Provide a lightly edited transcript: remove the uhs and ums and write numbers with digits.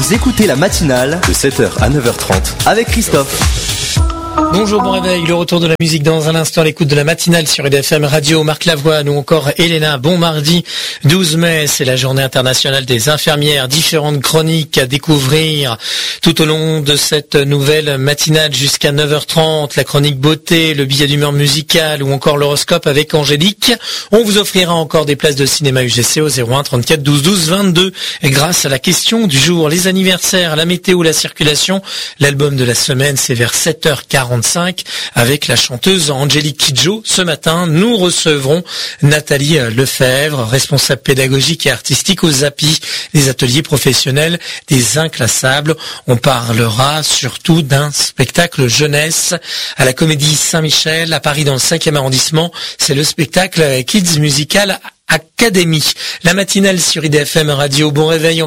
Vous écoutez la matinale de 7h à 9h30 avec Christophe. Bonjour, bon réveil, le retour de la musique dans un instant, l'écoute de la matinale sur EDFM Radio, Marc Lavoine ou encore Elena. Bon mardi 12 mai, c'est la journée internationale des infirmières, différentes chroniques à découvrir tout au long de cette nouvelle matinale jusqu'à 9h30, la chronique beauté, le billet d'humeur musicale ou encore l'horoscope avec Angélique. On vous offrira encore des places de cinéma UGC au 01 34 12 12 22 et grâce à la question du jour, les anniversaires, la météo, la circulation, l'album de la semaine, c'est vers 7h45 avec la chanteuse Angélique Kidjo. Ce matin, nous recevrons Nathalie Lefebvre, responsable pédagogique et artistique aux API, les ateliers professionnels des inclassables. On parlera surtout d'un spectacle jeunesse à la Comédie Saint-Michel à Paris dans le 5e arrondissement. C'est le spectacle Kids Musical Academy. La matinale sur IDFM Radio. Bon réveil.